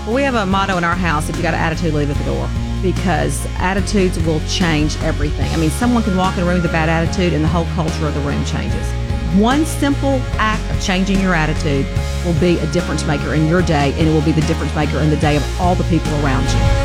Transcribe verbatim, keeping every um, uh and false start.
Well, we have a motto in our house: if you got an attitude, leave it at the door. Because attitudes will change everything. I mean, someone can walk in a room with a bad attitude and the whole culture of the room changes. One simple act of changing your attitude will be a difference maker in your day, and it will be the difference maker in the day of all the people around you.